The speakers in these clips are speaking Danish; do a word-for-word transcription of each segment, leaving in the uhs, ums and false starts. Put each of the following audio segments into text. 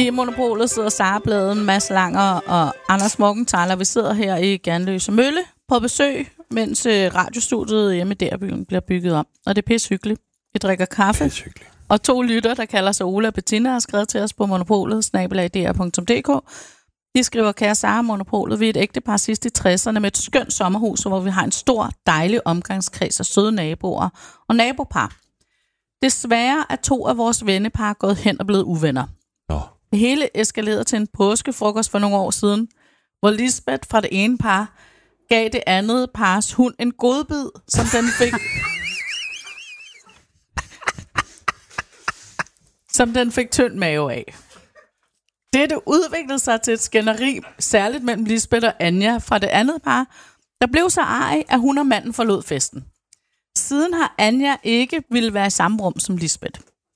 I Monopolet sidder Sara Bladen, Mads Langer og Anders Morgenthaler. Vi sidder her i Ganløse Mølle på besøg, mens radiostudiet hjemme i Derbyen bliver bygget om. Og det er pishyggeligt. Vi drikker kaffe. Og to lytter, der kalder sig Ola og Bettina, har skrevet til os på Monopolet, snabel-a d r punktum d k. De skriver, kære Sara, Monopolet, vi er et ægtepar sidst i tresserne med et skønt sommerhus, hvor vi har en stor, dejlig omgangskreds af søde naboer og nabopar. Desværre er to af vores vennepar gået hen og blevet uvenner. Nå. Det hele eskalerede til en påskefrokost for nogle år siden, hvor Lisbeth fra det ene par gav det andet pars hund en godbid, som den fik... som den fik tynd mave af. Dette udviklede sig til et skænderi, særligt mellem Lisbeth og Anja fra det andet par, der blev så arg, at hun og manden forlod festen. Siden har Anja ikke ville være i samme rum som Lisbeth.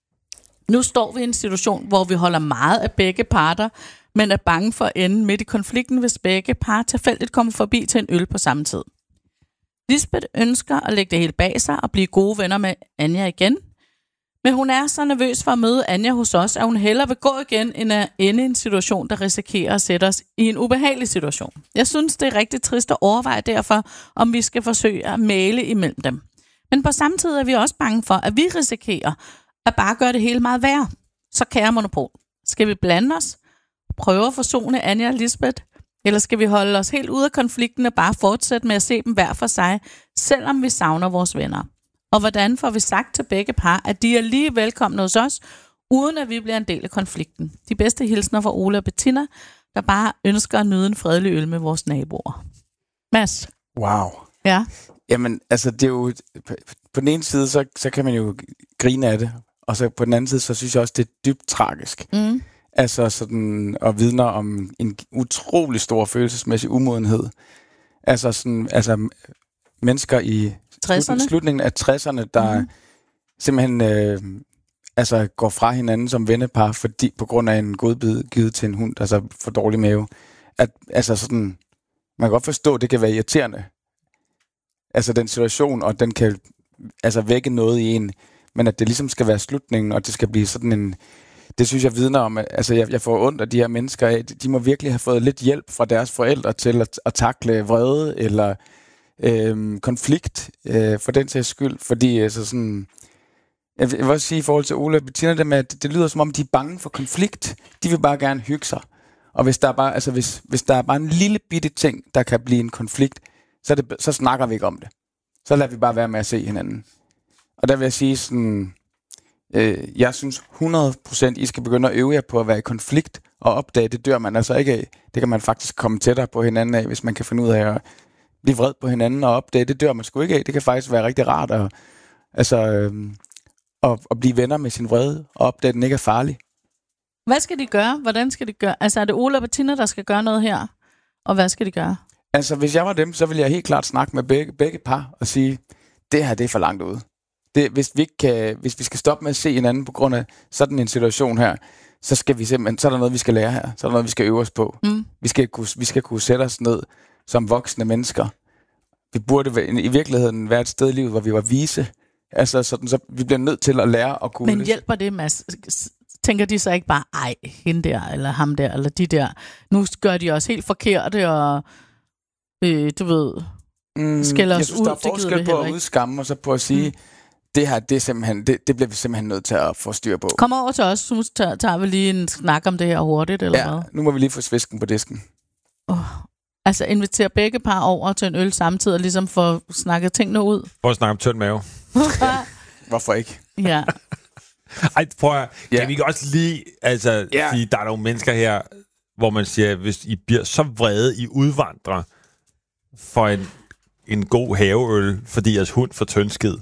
Nu står vi i en situation, hvor vi holder meget af begge parter, men er bange for at ende midt i konflikten, hvis begge par tilfældigt kommer forbi til en øl på samme tid. Lisbeth ønsker at lægge det hele bag sig og blive gode venner med Anja igen, men hun er så nervøs for at møde Anja hos os, at hun hellere vil gå igen, end at ende i en situation, der risikerer at sætte os i en ubehagelig situation. Jeg synes, det er rigtig trist at overveje derfor, om vi skal forsøge at mæle imellem dem. Men på samme tid er vi også bange for, at vi risikerer at bare gøre det hele meget værre. Så kære Monopol, skal vi blande os, prøve at forsone Anja og Lisbeth, eller skal vi holde os helt ude af konflikten og bare fortsætte med at se dem hver for sig, selvom vi savner vores venner? Og hvordan får vi sagt til begge par, at de er lige velkomne hos os, uden at vi bliver en del af konflikten? De bedste hilsner fra Ola og Bettina, der bare ønsker at nyde en fredelig øl med vores naboer. Mads? Wow. Ja? Jamen, altså, det er jo... På den ene side, så, så kan man jo grine af det, og så på den anden side, så synes jeg også, det er dybt tragisk. Mm. Altså sådan, og vidner om en utrolig stor følelsesmæssig umodenhed. Altså sådan, altså mennesker i tresserne. Slutningen af tresserne, der mm. simpelthen øh, altså går fra hinanden som vennepar, fordi på grund af en godbid givet til en hund, der så får dårlig mave. At, altså sådan, man kan godt forstå, at det kan være irriterende. Altså den situation, og den kan altså vække noget i en, men at det ligesom skal være slutningen, og det skal blive sådan en... Det synes jeg vidner om, at altså jeg, jeg får ondt af de her mennesker af. De må virkelig have fået lidt hjælp fra deres forældre til at, at takle vrede eller øh, konflikt øh, for den sags skyld. Fordi altså sådan... Jeg vil også sige i forhold til Ola og Bettina, det, med, at det, det lyder som om, de er bange for konflikt. De vil bare gerne hygge sig. Og hvis der er bare, altså hvis, hvis der er bare en lille bitte ting, der kan blive en konflikt, så, det, så snakker vi ikke om det. Så lader vi bare være med at se hinanden. Og der vil jeg sige sådan... Øh, jeg synes hundrede procent, I skal begynde at øve jer på at være i konflikt og opdage, det dør man altså ikke af. Det kan man faktisk komme tættere på hinanden af, hvis man kan finde ud af at blive vred på hinanden og opdage, det dør man sgu ikke af. Det kan faktisk være rigtig rart at, altså, øh, at, at blive venner med sin vrede og opdage, at den ikke er farlig. Hvad skal de gøre? Hvordan skal de gøre? Altså er det Ola og Bettina, der skal gøre noget her? Og hvad skal de gøre? Altså hvis jeg var dem, så ville jeg helt klart snakke med begge, begge par og sige, det her det er for langt ude. Det, hvis, vi ikke kan, hvis vi skal stoppe med at se hinanden på grund af sådan en situation her, så skal vi simpelthen, så er der noget, vi skal lære her. Så er der noget, vi skal øve os på. Mm. Vi, skal kunne, vi skal kunne sætte os ned som voksne mennesker. Vi burde være, i virkeligheden være et sted i livet, hvor vi var vise. Altså, sådan, så vi bliver nødt til at lære at kunne... Men hjælper det, Mads? Tænker de så ikke bare, ej, hende der, eller ham der, eller de der? Nu gør de også helt forkerte, og øh, du ved, mm, skælder os ud. Jeg synes, der er forskel på at udskamme, og så på at sige... Mm. Det her, det, er simpelthen, det, det bliver vi simpelthen nødt til at få styr på. Kom over til os, så tager, tager vi lige en snak om det her hurtigt, eller ja, hvad? Nu må vi lige få svisken på disken. Oh, altså invitere begge par over til en øl samtidig, og ligesom få snakket tingene ud. Prøv at snakke om tynd mave. Ja. Hvorfor ikke? Ja. Ej, prøv at, kan ja. vi ikke også lige altså, ja. sige, der er nogle mennesker her, hvor man siger, hvis I bliver så vrede, I udvandrer for en, en god haveøl, fordi jeres hund får tyndskid,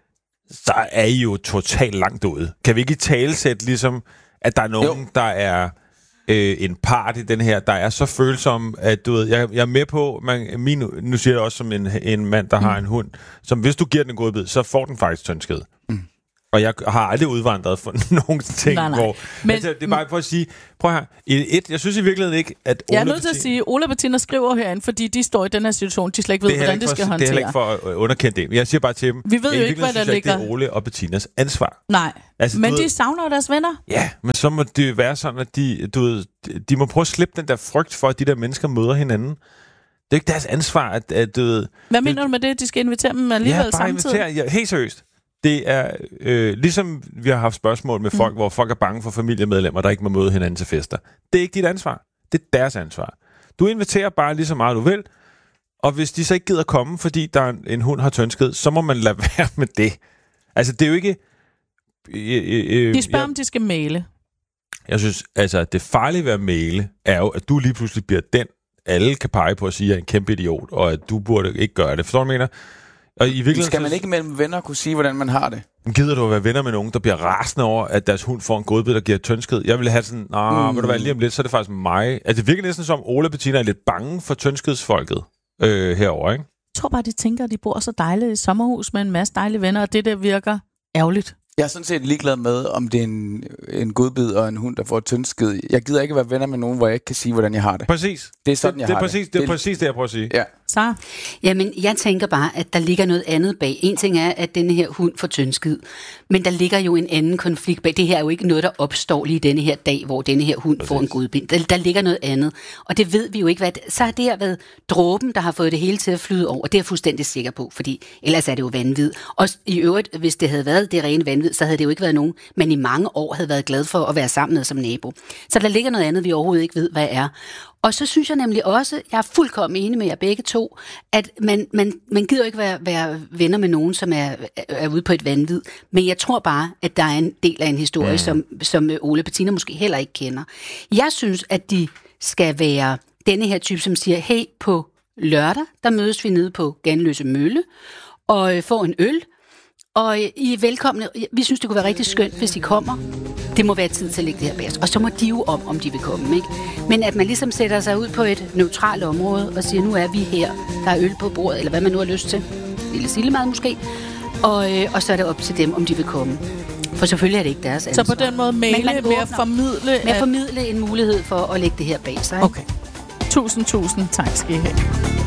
så er I jo totalt langt ude. Kan vi ikke i talesætte ligesom, at der er nogen, jo. der er øh, en part i den her, der er så følsom, at du ved, jeg, jeg er med på, man, min, nu siger jeg også som en, en mand, der mm. har en hund, som hvis du giver den en god bid, så får den faktisk tyndskid. Mm. Og jeg har aldrig udvandret for nogen ting, nej, nej. hvor... Men, altså, det er bare for at sige... Prøv her. Et, jeg synes i virkeligheden ikke, at Ole Jeg er nødt til at Bettina, sige, at Ole og Bettina skriver herinde, fordi de står i den her situation. De slet ikke ved, det hvordan de skal for, håndtere. Det er heller ikke for at underkende det. Jeg siger bare til dem... Vi ved men jo ikke, hvad der synes jeg ligger... Ikke, det er Ole og Bettinas ansvar. Nej, altså, men de ved... savner deres venner. Ja, men så må det være sådan, at de, du ved, de må prøve at slippe den der frygt for, at de der mennesker møder hinanden. Det er ikke deres ansvar, at, at du ved... Hvad det, mener du med det? De skal invitere dem alligevel ja, bare samtidig? Invitere, ja, helt seriøst. Det er øh, ligesom vi har haft spørgsmål med folk, mm. hvor folk er bange for familiemedlemmer, der ikke må møde hinanden til fester. Det er ikke dit ansvar. Det er deres ansvar. Du inviterer bare lige så meget du vil, og hvis de så ikke gider komme, fordi der en, en hund har tyndskid, så må man lade være med det. Altså, det er jo ikke... Øh, øh, de spørger, jeg, om de skal male. Jeg synes, altså, at det farlige ved at male, er jo, at du lige pludselig bliver den, alle kan pege på at sige, at jeg er en kæmpe idiot, og at du burde ikke gøre det. Forstår du, hvad jeg mener? Og i virkeligheden, skal man ikke mellem venner kunne sige, hvordan man har det? Gider du at være venner med nogen, der bliver rasende over, at deres hund får en godbid, der giver tyndskid? Jeg vil have sådan, nej, mm. vil du være lige om lidt, så er det faktisk mig. Altså, det virker næsten som, Ole og Bettina er lidt bange for tyndskidsfolket øh, herover, ikke? Jeg tror bare, de tænker, at de bor så dejligt i sommerhus med en masse dejlige venner, og det der virker ærgerligt. Jeg er sådan set ligeglad med, om det er en, en godbid og en hund, der får tyndskid. Jeg gider ikke være venner med nogen, hvor jeg ikke kan sige, hvordan jeg har det. Præcis. Det er sådan, det, jeg det er har præcis, det. Det er det. præcis det, jeg prøver at sige. Ja. Så? Jamen, jeg tænker bare, at der ligger noget andet bag. En ting er, at denne her hund får tyndskid, men der ligger jo en anden konflikt bag. Det her er jo ikke noget, der opstår lige denne her dag, hvor denne her hund præcis. får en godbind. Der, der ligger noget andet, og det ved vi jo ikke, hvad det, så har det her været dråben, der har fået det hele til at flyde over. Det er jeg fuldstændig sikker på, fordi ellers er det jo vanvid. Og i øvrigt, hvis det havde været det rene vanvid, så havde det jo ikke været nogen, man i mange år havde været glad for at være sammen med som nabo. Så der ligger noget andet, vi overhovedet ikke ved, hvad er. Og så synes jeg nemlig også, jeg er fuldkommen enig med jer begge to, at man, man, man gider ikke være, være venner med nogen, som er, er ude på et vanvid. Men jeg tror bare, at der er en del af en historie, mm. som, som Ole og Bettina måske heller ikke kender. Jeg synes, at de skal være denne her type, som siger, hey, på lørdag, der mødes vi nede på Ganløse Mølle, og får en øl, og I er velkomne. Vi synes, det kunne være rigtig skønt, hvis I kommer. Det må være tid til at lægge det her bag os. Og så må de jo om, om de vil komme, ikke? Men at man ligesom sætter sig ud på et neutralt område og siger, nu er vi her, der er øl på bordet, eller hvad man nu har lyst til. Lille sillemad måske. Og, øh, og så er det op til dem, om de vil komme. For selvfølgelig er det ikke deres ansvar. Så på den måde male med at formidle... Med at formidle en mulighed for at lægge det her bag sig. Okay. Tusind, tusind tak skal I have.